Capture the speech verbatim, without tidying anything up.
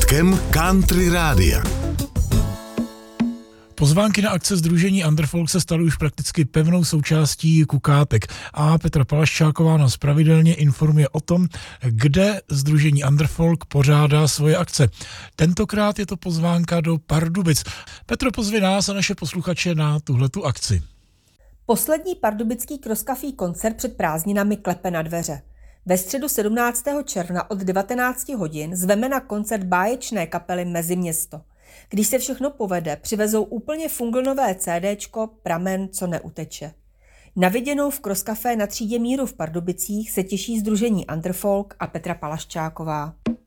vodítkem Country Rádia. Pozvánky na akce sdružení Underfolk se staly už prakticky pevnou součástí kukátek a Petra Palaščáková nás pravidelně informuje o tom, kde sdružení Underfolk pořádá svoje akce. Tentokrát je to pozvánka do Pardubic. Petro, pozvi nás a naše posluchače na tuhletu akci. Poslední pardubický Cross Café koncert před prázdninami klepe na dveře. Ve středu sedmnáctého června od devatenáct hodin zveme na koncert báječné kapely Meziměsto. Když se všechno povede, přivezou úplně funglnové CDčko Pramen, co neuteče. Na viděnou v Cross Café na třídě Míru v Pardubicích se těší sdružení Underfolk a Petra Palaščáková.